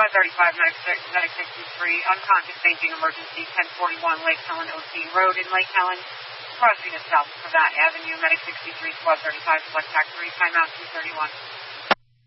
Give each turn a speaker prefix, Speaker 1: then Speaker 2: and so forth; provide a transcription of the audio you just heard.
Speaker 1: Squad 35, Medic 63, unconscious, fainting, emergency, 1041 Lake Helen Osteen Road in Lake Helen, crossing is south of Pratt Avenue, Medic 63, Squad 35, select TAC 3, timeout 231.